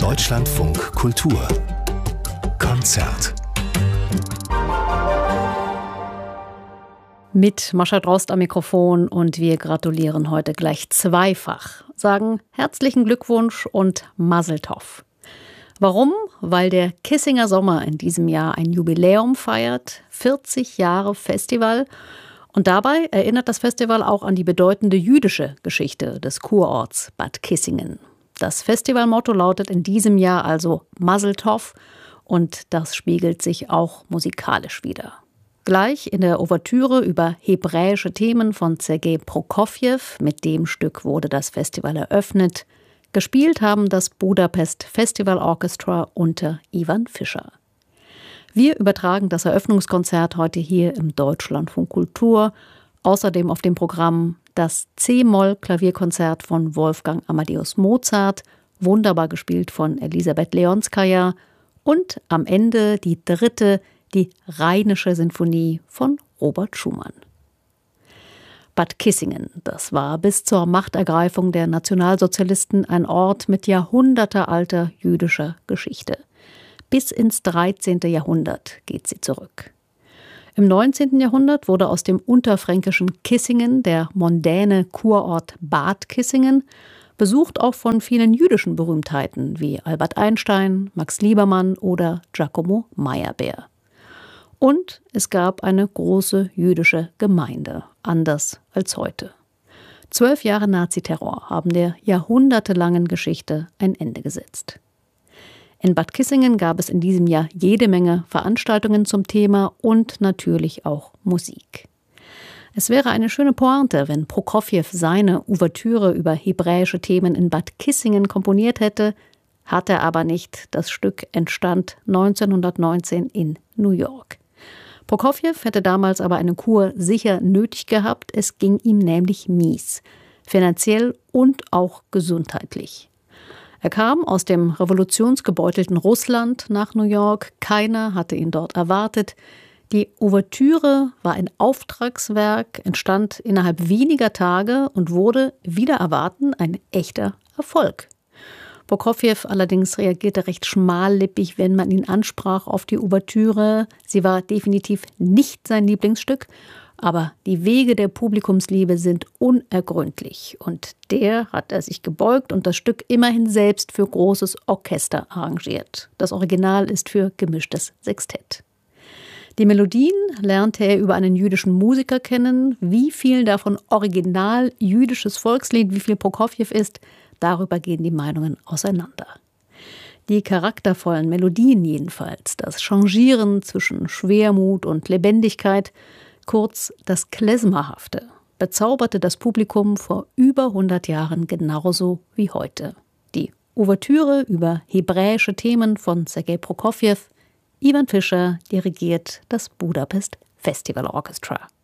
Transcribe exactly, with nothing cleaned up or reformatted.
Deutschlandfunk Kultur Konzert. Mit Mascha Drost am Mikrofon und wir gratulieren heute gleich zweifach. Sagen herzlichen Glückwunsch und Mazel Tov. Warum? Weil der Kissinger Sommer in diesem Jahr ein Jubiläum feiert, vierzig Jahre Festival. Und dabei erinnert das Festival auch an die bedeutende jüdische Geschichte des Kurorts Bad Kissingen. Das Festivalmotto lautet in diesem Jahr also Mazel Tov und das spiegelt sich auch musikalisch wider. Gleich in der Ouvertüre über hebräische Themen von Sergei Prokofjew, mit dem Stück wurde das Festival eröffnet. Gespielt haben das Budapest Festival Orchestra unter Ivan Fischer. Wir übertragen das Eröffnungskonzert heute hier im Deutschlandfunk Kultur. Außerdem auf dem Programm das C-Moll-Klavierkonzert von Wolfgang Amadeus Mozart, wunderbar gespielt von Elisabeth Leonskaja. Und am Ende die dritte, die Rheinische Sinfonie von Robert Schumann. Bad Kissingen, das war bis zur Machtergreifung der Nationalsozialisten ein Ort mit jahrhundertealter jüdischer Geschichte. Bis ins dreizehnte Jahrhundert geht sie zurück. Im neunzehnten Jahrhundert wurde aus dem unterfränkischen Kissingen der mondäne Kurort Bad Kissingen, besucht auch von vielen jüdischen Berühmtheiten wie Albert Einstein, Max Liebermann oder Giacomo Meyerbeer. Und es gab eine große jüdische Gemeinde, anders als heute. Zwölf Jahre Naziterror haben der jahrhundertelangen Geschichte ein Ende gesetzt. In Bad Kissingen gab es in diesem Jahr jede Menge Veranstaltungen zum Thema und natürlich auch Musik. Es wäre eine schöne Pointe, wenn Prokofjew seine Ouvertüre über hebräische Themen in Bad Kissingen komponiert hätte, hat er aber nicht. Das Stück entstand neunzehnhundertneunzehn in New York. Prokofjew hätte damals aber eine Kur sicher nötig gehabt. Es ging ihm nämlich mies, finanziell und auch gesundheitlich. Er kam aus dem revolutionsgebeutelten Russland nach New York. Keiner hatte ihn dort erwartet. Die Ouvertüre war ein Auftragswerk, entstand innerhalb weniger Tage und wurde, wider Erwarten, ein echter Erfolg. Prokofjew allerdings reagierte recht schmallippig, wenn man ihn ansprach auf die Ouvertüre. Sie war definitiv nicht sein Lieblingsstück, aber die Wege der Publikumsliebe sind unergründlich. Und der hat er sich gebeugt und das Stück immerhin selbst für großes Orchester arrangiert. Das Original ist für gemischtes Sextett. Die Melodien lernte er über einen jüdischen Musiker kennen. Wie viel davon original jüdisches Volkslied, wie viel Prokofjew ist, darüber gehen die Meinungen auseinander. Die charaktervollen Melodien jedenfalls, das Changieren zwischen Schwermut und Lebendigkeit, kurz das Klezmerhafte, bezauberte das Publikum vor über hundert Jahren genauso wie heute. Die Ouvertüre über hebräische Themen von Sergei Prokofjew. Ivan Fischer dirigiert das Budapest Festival Orchestra.